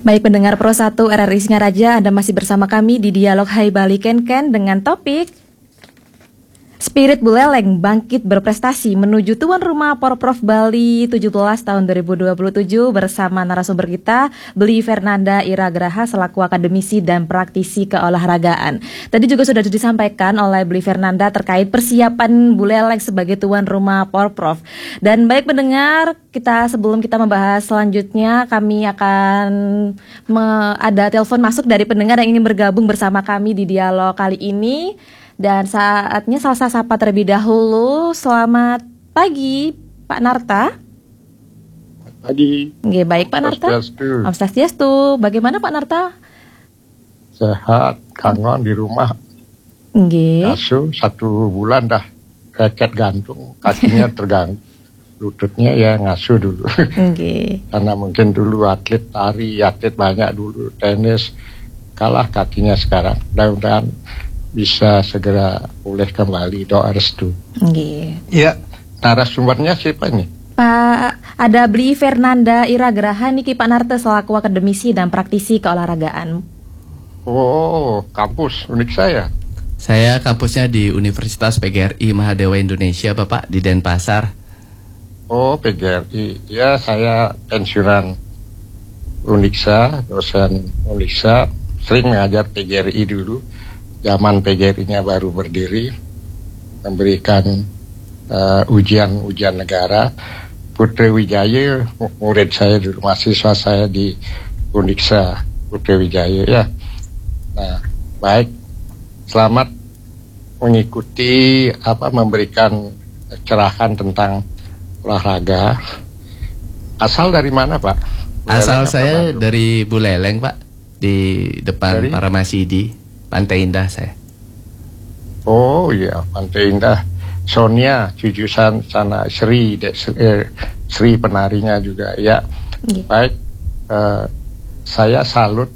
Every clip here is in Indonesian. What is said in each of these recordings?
Baik pendengar Pro 1 RRI Singaraja, Anda masih bersama kami di Dialog Hai Bali Ken dengan topik Spirit Buleleng bangkit berprestasi menuju tuan rumah Porprov Bali 17 tahun 2027 bersama narasumber kita Bli Fernanda Iragraha selaku akademisi dan praktisi keolahragaan. Tadi juga sudah disampaikan oleh Bli Fernanda terkait persiapan Buleleng sebagai tuan rumah Porprov. Dan baik pendengar, sebelum kita membahas selanjutnya, kami akan ada telepon masuk dari pendengar yang ingin bergabung bersama kami di dialog kali ini. Dan saatnya saya sapa terlebih dahulu. Selamat pagi, Pak Narta. Pagi. Oke, baik Pak Narta. Om Swastiastu. Bagaimana Pak Narta? Sehat, kangen di rumah. Oke. Asuh 1 bulan dah raket gantung, kakinya terganggu. Lututnya ya ngasuh dulu. Oke. Karena mungkin dulu atlet lari, atlet banyak dulu, tenis, kalah kakinya sekarang. Mudah-mudahan bisa segera pulih kembali, doa restu. Oke. Ya, narasumbernya siapa nih? Pak, ada Bli Fernanda Iragraha niki Pak Narta selaku akademisi dan praktisi keolahragaan. Oh, kampus unik saya. Saya kampusnya di Universitas PGRI Mahadewa Indonesia, Bapak, di Denpasar. Oh, PGRI. Ya, saya pensiunan Uniksa, dosen Uniksa, sering mengajar PGRI dulu. Zaman PGRI-nya baru berdiri, memberikan ujian negara. Putri Wijaya, murid saya dulu, mahasiswa saya di Uniksa, Putri Wijaya ya. Nah, baik, selamat mengikuti memberikan cerahan tentang olahraga. Asal dari mana, Pak? Asal saya dari Buleleng, Pak, di depan Paramasidi. Pantai Indah saya. Oh iya, Pantai Indah. Sonia, jujusan sana, Sri penarinya juga ya. Baik, saya salut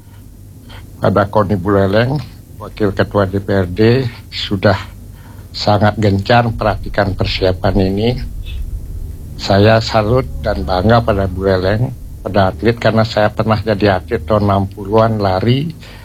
pada Koni Buleleng, Wakil Ketua DPRD, sudah sangat gencar perhatikan persiapan ini. Saya salut dan bangga pada Buleleng, pada atlet, karena saya pernah jadi atlet tahun 60-an lari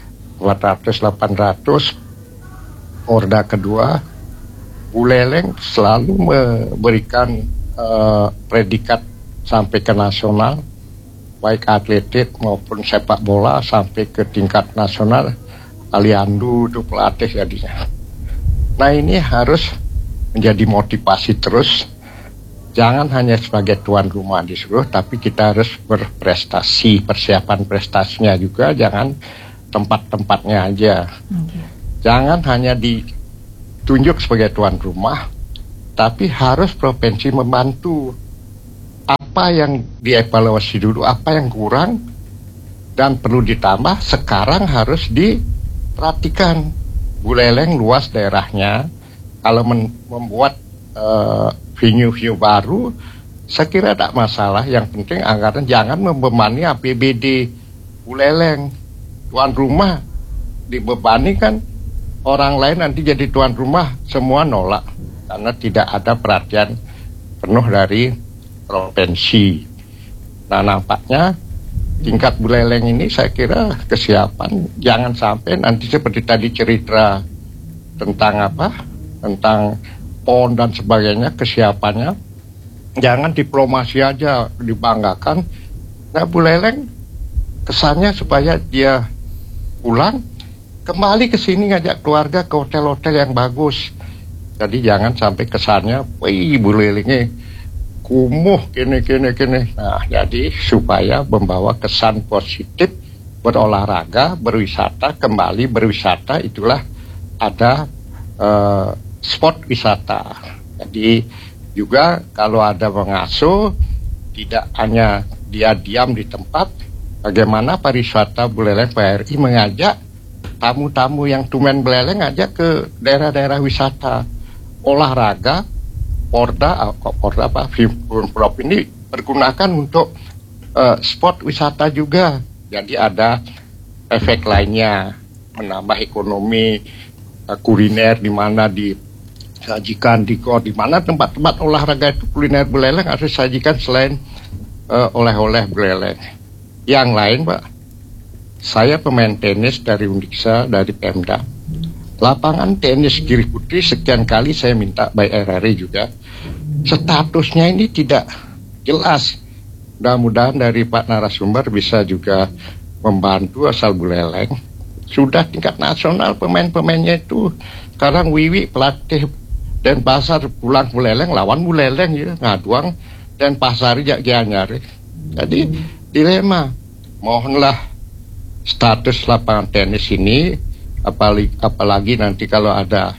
400-800. Orda kedua, Buleleng selalu memberikan predikat sampai ke nasional, baik atletik maupun sepak bola sampai ke tingkat nasional. Aliandu itu pelatih jadinya. Nah, ini harus menjadi motivasi terus. Jangan hanya sebagai tuan rumah di seluruh, tapi kita harus berprestasi, persiapan prestasinya juga, jangan tempat-tempatnya aja. Jangan hanya ditunjuk sebagai tuan rumah, tapi harus provinsi membantu. Apa yang dievaluasi dulu, apa yang kurang dan perlu ditambah, sekarang harus diperhatikan. Buleleng luas daerahnya, kalau membuat venue-venue baru, saya kira tidak masalah. Yang penting anggaran, jangan membebani APBD Buleleng. Tuan rumah dibebani kan orang lain, nanti jadi tuan rumah semua nolak karena tidak ada perhatian penuh dari provinsi. Nah, nampaknya tingkat Buleleng ini saya kira kesiapan. Jangan sampai nanti seperti tadi cerita tentang tentang PON dan sebagainya, kesiapannya jangan diplomasi aja dibanggakan. Nah, Buleleng kesannya supaya dia pulang kembali ke sini, ngajak keluarga ke hotel-hotel yang bagus. Jadi jangan sampai kesannya, wih Bulelengnya kumuh kene. Nah, jadi supaya membawa kesan positif, berolahraga, berwisata, kembali berwisata, itulah ada spot wisata. Jadi juga kalau ada mengasuh, tidak hanya dia diam di tempat. Bagaimana pariwisata Buleleng, PRI mengajak tamu-tamu yang tumen Buleleng, ngajak ke daerah-daerah wisata olahraga. Porda ini pergunakan untuk spot wisata juga. Jadi ada efek lainnya, menambah ekonomi, kuliner di mana disajikan di mana tempat-tempat olahraga itu kuliner Buleleng harus disajikan selain oleh-oleh Buleleng. Yang lain, Pak, saya pemain tenis dari Undiksa, dari Pemda. Lapangan tenis Giri Putri sekian kali saya minta by RRI juga. Statusnya ini tidak jelas. Mudah-mudahan dari Pak narasumber bisa juga membantu asal Buleleng. Sudah tingkat nasional pemain-pemainnya itu. Sekarang Wiwi pelatih Denpasar pulang Buleleng, lawan Buleleng ya, Ngaduang dan Pasari Gianyar. Jadi dilema. Mohonlah status lapangan tenis ini, apalagi nanti kalau ada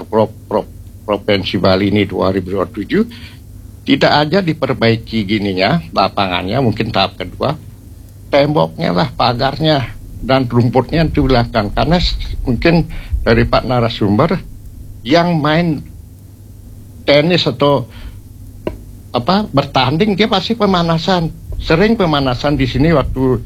Provinsi Bali ini 2027, tidak aja diperbaiki gininya, lapangannya mungkin tahap kedua, temboknya lah, pagarnya, dan rumputnya itu belakang. Karena mungkin dari Pak narasumber, yang main tenis atau bertanding, dia pasti pemanasan. Sering pemanasan di sini waktu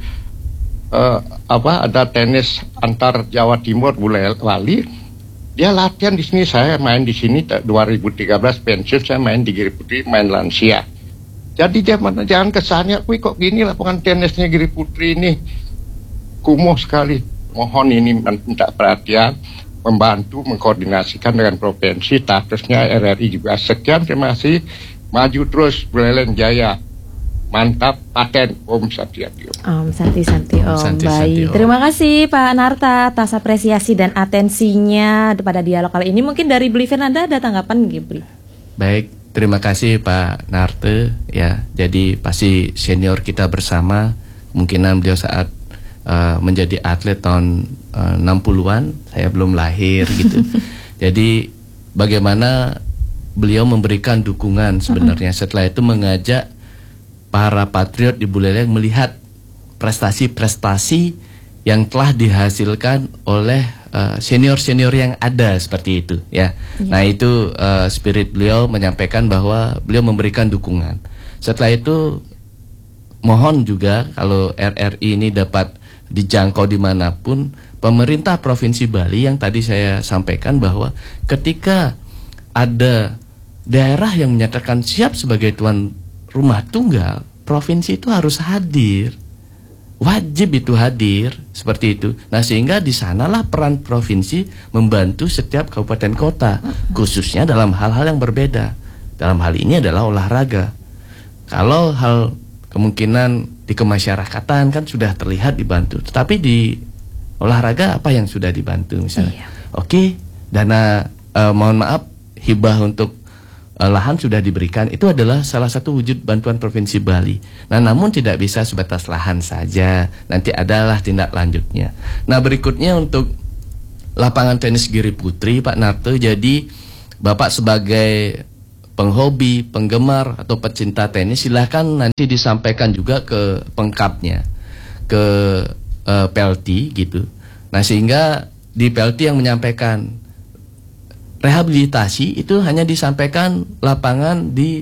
ada tenis antar Jawa Timur Bali, dia latihan di sini. Saya main di sini 2013 pensiun, saya main di Giri Putri, main lansia. Jadi jangan kesannya, wih kok gini lapangan tenisnya Giri Putri ini kumuh sekali. Mohon ini minta perhatian, membantu mengkoordinasikan dengan provinsi, statusnya RRI juga. Sekian, terima kasih. Maju terus Buleleng Jaya. Mantap, paten. Om Santi Om. Santi Om. Baik, terima kasih Pak Narta atas apresiasi dan atensinya pada dialog kali ini. Mungkin dari Bli Fernanda ada tanggapan Bli? Baik, terima kasih Pak Narta ya. Jadi pasti senior kita bersama. Kemungkinan beliau saat menjadi atlet tahun 60-an, saya belum lahir gitu. Jadi bagaimana beliau memberikan dukungan sebenarnya. Setelah itu mengajak para patriot di Buleleng melihat prestasi-prestasi yang telah dihasilkan oleh senior-senior yang ada seperti itu ya. Nah itu spirit beliau menyampaikan bahwa beliau memberikan dukungan. Setelah itu mohon juga kalau RRI ini dapat dijangkau dimanapun, pemerintah Provinsi Bali yang tadi saya sampaikan bahwa ketika ada daerah yang menyatakan siap sebagai tuan rumah tunggal, provinsi itu harus hadir, wajib itu hadir seperti itu. Nah sehingga di sanalah peran provinsi membantu setiap kabupaten kota, khususnya dalam hal-hal yang berbeda. Dalam hal ini adalah olahraga. Kalau hal kemungkinan di kemasyarakatan kan sudah terlihat dibantu, tetapi di olahraga apa yang sudah dibantu misalnya? Oke, dana mohon maaf hibah untuk lahan sudah diberikan, itu adalah salah satu wujud bantuan Provinsi Bali. Nah namun tidak bisa sebatas lahan saja, nanti adalah tindak lanjutnya. Nah berikutnya untuk lapangan tenis Giri Putri Pak Narto, jadi Bapak sebagai penghobi, penggemar atau pecinta tenis, silahkan nanti disampaikan juga ke pengkapnya, ke PLT gitu. Nah sehingga di PLT yang menyampaikan rehabilitasi itu hanya disampaikan lapangan di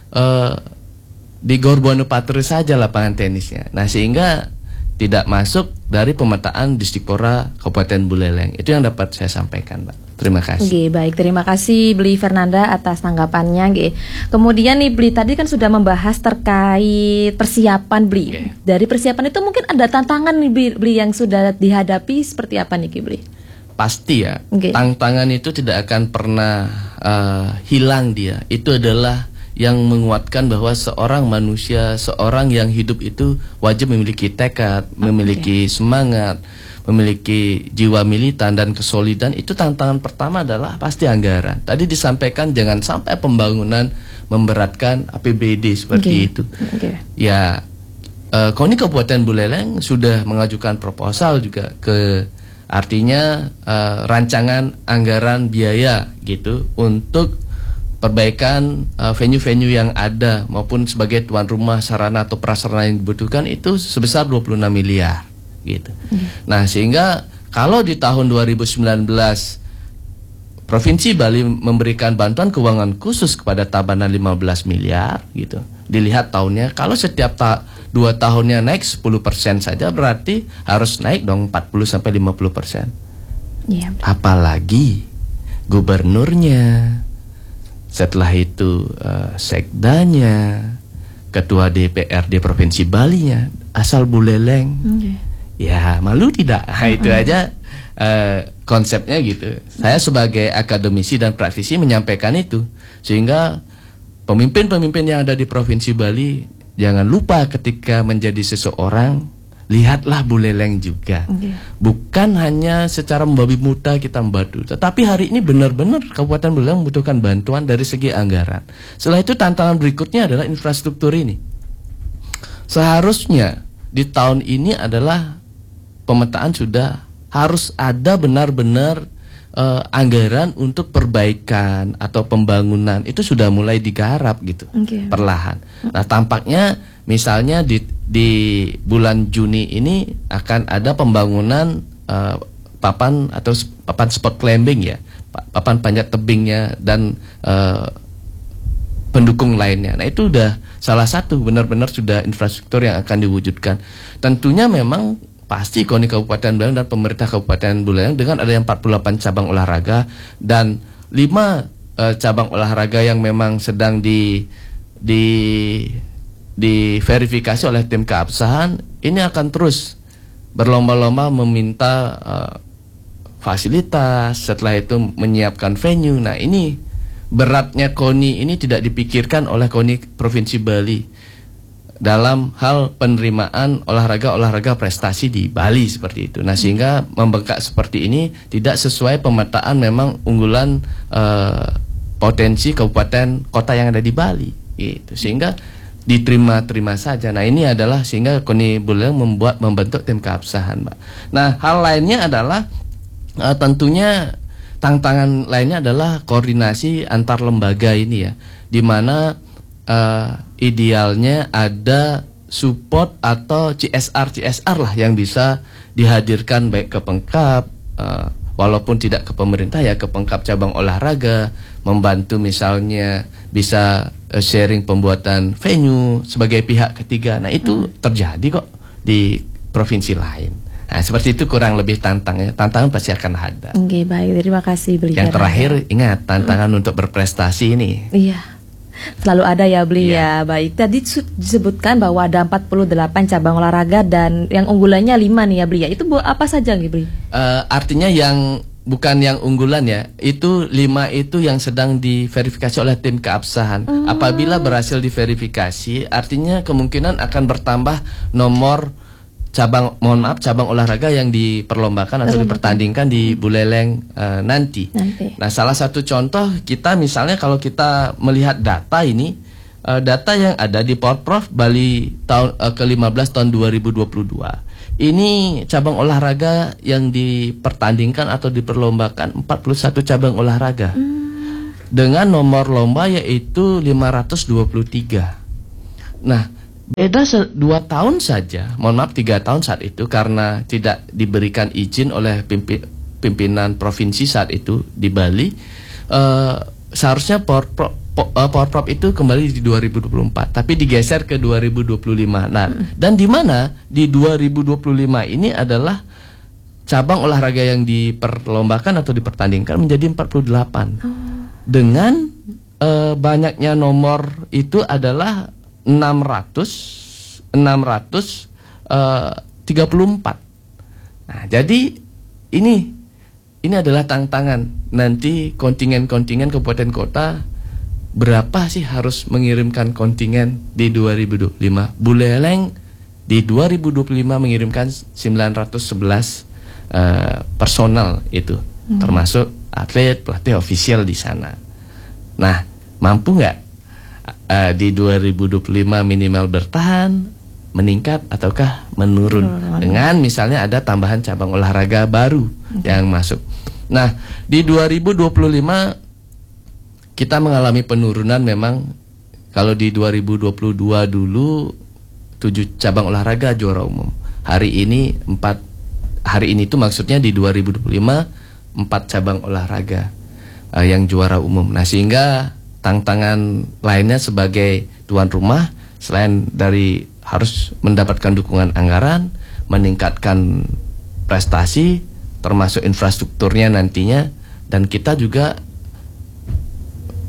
Gor Buanupatre saja lapangan tenisnya. Nah sehingga tidak masuk dari pemetaan Disdikpora Kabupaten Buleleng. Itu yang dapat saya sampaikan, Pak. Terima kasih. Baik, terima kasih Bli Fernanda atas tanggapannya. Kemudian nih Bli tadi kan sudah membahas terkait persiapan Bli. Dari persiapan itu mungkin ada tantangan nih Bli yang sudah dihadapi seperti apa nih Bli? Pasti ya, tantangan itu tidak akan pernah hilang dia. Itu adalah yang menguatkan bahwa seorang manusia, seorang yang hidup itu wajib memiliki tekad, memiliki semangat, memiliki jiwa militan dan kesolidan. Itu tantangan pertama adalah pasti anggaran. Tadi disampaikan jangan sampai pembangunan memberatkan APBD seperti itu. Ya, KONI Kabupaten Buleleng sudah mengajukan proposal juga ke artinya rancangan anggaran biaya gitu untuk perbaikan venue-venue yang ada maupun sebagai tuan rumah sarana atau prasarana yang dibutuhkan itu sebesar 26 miliar gitu. Nah sehingga kalau di tahun 2019 Provinsi Bali memberikan bantuan keuangan khusus kepada Tabanan 15 miliar gitu. Dilihat tahunnya, kalau setiap 2 tahunnya naik 10% saja berarti harus naik dong 40-50%. Apalagi gubernurnya, setelah itu sekdanya, ketua DPRD Provinsi Balinya, asal Buleleng. Okay. Ya malu tidak? Nah, itu aja konsepnya gitu. Saya sebagai akademisi dan praktisi menyampaikan itu, sehingga pemimpin-pemimpin yang ada di Provinsi Bali jangan lupa ketika menjadi seseorang, lihatlah Buleleng juga. Bukan hanya secara membabi buta kita membantu, tetapi hari ini benar-benar Kabupaten Buleleng membutuhkan bantuan dari segi anggaran. Setelah itu tantangan berikutnya adalah infrastruktur ini. Seharusnya di tahun ini adalah pemetaan sudah harus ada benar-benar anggaran untuk perbaikan atau pembangunan itu sudah mulai digarap gitu, perlahan. Nah tampaknya misalnya di bulan Juni ini akan ada pembangunan papan spot climbing ya, papan panjat tebingnya dan pendukung lainnya. Nah itu udah salah satu benar-benar sudah infrastruktur yang akan diwujudkan. Tentunya memang pasti KONI Kabupaten Buleleng dan pemerintah Kabupaten Buleleng dengan adanya 48 cabang olahraga dan 5 cabang olahraga yang memang sedang diverifikasi oleh tim keabsahan, ini akan terus berlomba-lomba meminta fasilitas, setelah itu menyiapkan venue. Nah ini beratnya KONI ini tidak dipikirkan oleh KONI Provinsi Bali dalam hal penerimaan olahraga prestasi di Bali seperti itu. Nah sehingga membengkak seperti ini tidak sesuai pemetaan memang unggulan potensi kabupaten kota yang ada di Bali gitu. Sehingga diterima saja. Nah ini adalah sehingga KONI Buleleng membentuk tim keabsahan, Mbak. Nah hal lainnya adalah tentunya tantangan lainnya adalah koordinasi antar lembaga ini ya, di mana idealnya ada support atau CSR lah yang bisa dihadirkan baik ke Pemkab, walaupun tidak ke pemerintah ya, ke Pemkab cabang olahraga, membantu misalnya bisa sharing pembuatan venue sebagai pihak ketiga. Nah itu terjadi kok di provinsi lain. Nah seperti itu kurang lebih tantangan pasti akan ada. Oke, baik, terima kasih Beli. Yang terakhir ingat tantangan untuk berprestasi ini. Iya, selalu ada ya Beli ya. Baik, tadi disebutkan bahwa ada 48 cabang olahraga dan yang unggulannya 5 nih ya Beli ya. Itu apa saja nih Beli? Artinya yang bukan yang unggulan ya, itu 5 itu yang sedang diverifikasi oleh tim keabsahan. Apabila berhasil diverifikasi, artinya kemungkinan akan bertambah nomor cabang olahraga yang diperlombakan atau dipertandingkan di Buleleng nanti. Nah salah satu contoh kita misalnya kalau kita melihat data ini, data yang ada di Porprov Bali tahun ke-15 tahun 2022. Ini cabang olahraga yang dipertandingkan atau diperlombakan 41 cabang olahraga. Dengan nomor lomba yaitu 523. Nah, beda 2 tahun saja, 3 tahun saat itu karena tidak diberikan izin oleh pimpinan provinsi saat itu di Bali. Seharusnya Porprov itu kembali di 2024, tapi digeser ke 2025. Nah, dan di mana di 2025 ini adalah cabang olahraga yang diperlombakan atau dipertandingkan menjadi 48. Dengan banyaknya nomor itu adalah 634. Nah, jadi ini adalah tantangan nanti kontingen-kontingen kabupaten kota berapa sih harus mengirimkan kontingen di 2025. Buleleng di 2025 mengirimkan 911 personal itu, termasuk atlet, pelatih ofisial di sana. Nah, mampu nggak di 2025 minimal bertahan, meningkat ataukah menurun dengan misalnya ada tambahan cabang olahraga baru yang masuk. Nah, di 2025 kita mengalami penurunan memang. Kalau di 2022 dulu 7 cabang olahraga juara umum. Hari ini itu maksudnya di 2025 4 cabang olahraga yang juara umum. Nah, sehingga tantangan lainnya sebagai tuan rumah selain dari harus mendapatkan dukungan anggaran, meningkatkan prestasi termasuk infrastrukturnya nantinya, dan kita juga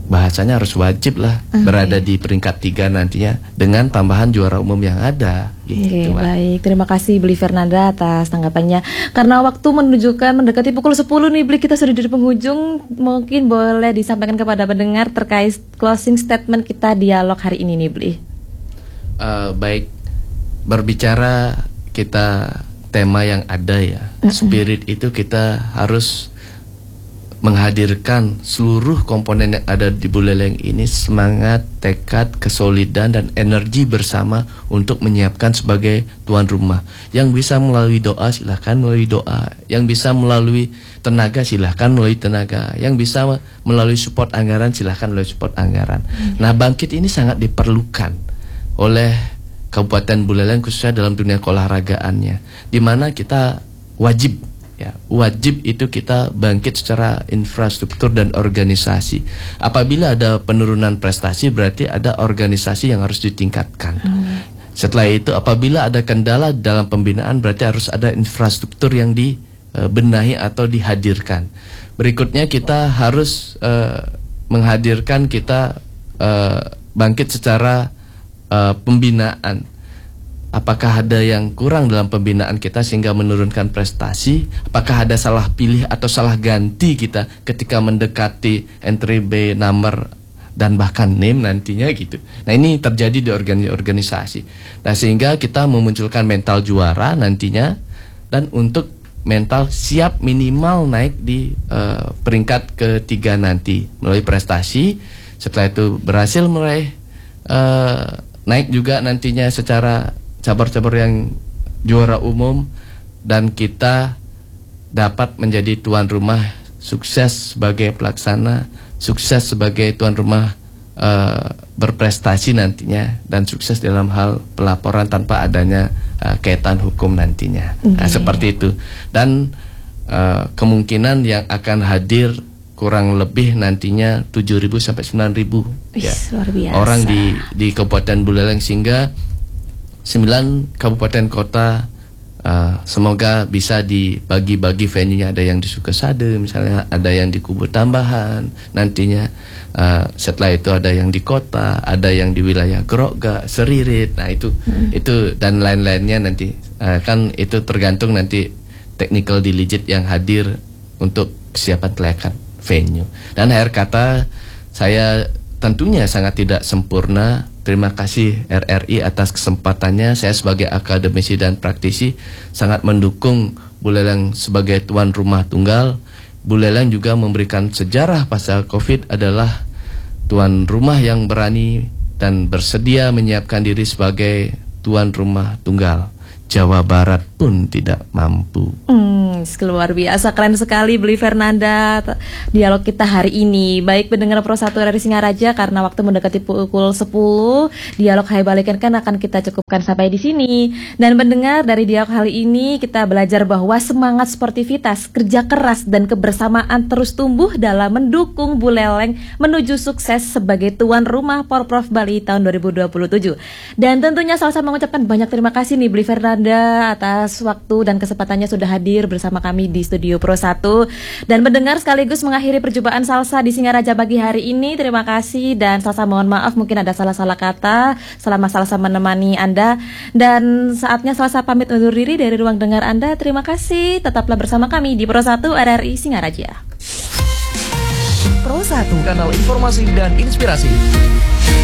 bahasanya harus wajib lah berada di peringkat 3 nantinya dengan tambahan juara umum yang ada. Oke, baik. Terima kasih Beli Fernanda atas tanggapannya. Karena waktu menunjukkan mendekati pukul 10 nih Beli, kita sudah di penghujung. Mungkin boleh disampaikan kepada pendengar terkait closing statement kita dialog hari ini nih Beli. Baik, berbicara kita tema yang ada ya, spirit itu kita harus menghadirkan seluruh komponen yang ada di Buleleng ini, semangat, tekad, kesolidan, dan energi bersama untuk menyiapkan sebagai tuan rumah. Yang bisa melalui doa silahkan melalui doa, yang bisa melalui tenaga silahkan melalui tenaga, yang bisa melalui support anggaran silahkan melalui support anggaran. Nah, bangkit ini sangat diperlukan oleh Kabupaten Buleleng khususnya dalam dunia keolahragaannya, di mana kita wajib itu kita bangkit secara infrastruktur dan organisasi. Apabila ada penurunan prestasi berarti ada organisasi yang harus ditingkatkan. Setelah itu apabila ada kendala dalam pembinaan berarti harus ada infrastruktur yang dibenahi atau dihadirkan. Berikutnya kita harus menghadirkan kita bangkit secara pembinaan. Apakah ada yang kurang dalam pembinaan kita sehingga menurunkan prestasi? Apakah ada salah pilih atau salah ganti kita ketika mendekati entry B, number, dan bahkan name nantinya gitu. Nah, ini terjadi di organisasi. Nah, sehingga kita memunculkan mental juara nantinya, dan untuk mental siap minimal naik di peringkat ketiga nanti melalui prestasi. Setelah itu berhasil meraih naik juga nantinya secara cabur-cabur yang juara umum, dan kita dapat menjadi tuan rumah, sukses sebagai pelaksana, sukses sebagai tuan rumah berprestasi nantinya, dan sukses dalam hal pelaporan tanpa adanya kaitan hukum nantinya. Nah, seperti itu. Dan kemungkinan yang akan hadir kurang lebih nantinya 7.000 sampai 9.000 ya, luar biasa. Orang di Kabupaten Buleleng, sehingga 9 kabupaten kota semoga bisa dibagi-bagi venue-nya. Ada yang di Sukasade misalnya, ada yang di Kubur Tambahan nantinya. Setelah itu ada yang di kota, ada yang di wilayah Grogga, Seririt. Nah, itu dan lain-lainnya nanti kan itu tergantung nanti technical diligence yang hadir untuk kesiapan kelayakan venue. Dan akhir kata, saya tentunya sangat tidak sempurna. Terima kasih RRI atas kesempatannya. Saya sebagai akademisi dan praktisi sangat mendukung Buleleng sebagai tuan rumah tunggal. Buleleng juga memberikan sejarah pasca COVID adalah tuan rumah yang berani dan bersedia menyiapkan diri sebagai tuan rumah tunggal. Jawa Barat pun tidak mampu. Luar biasa, keren sekali Beli Fernanda dialog kita hari ini. Baik pendengar Pro 1 dari Singaraja, karena waktu mendekati pukul 10, dialog Hai Balikan kan akan kita cukupkan sampai di sini. Dan pendengar, dari dialog kali ini kita belajar bahwa semangat sportivitas, kerja keras, dan kebersamaan terus tumbuh dalam mendukung Buleleng menuju sukses sebagai tuan rumah Porprov Bali tahun 2027. Dan tentunya sama-sama mengucapkan banyak terima kasih nih Beli Fernanda atas waktu dan kesempatannya sudah hadir bersama kami di Studio Pro 1. Dan mendengar sekaligus mengakhiri perjumpaan Salsa di Singaraja pagi hari ini. Terima kasih, dan Salsa mohon maaf mungkin ada salah-salah kata selama Salsa menemani Anda. Dan saatnya Salsa pamit undur diri dari ruang dengar Anda. Terima kasih, tetaplah bersama kami di Pro 1 RRI Singaraja. Pro 1, kanal informasi dan inspirasi.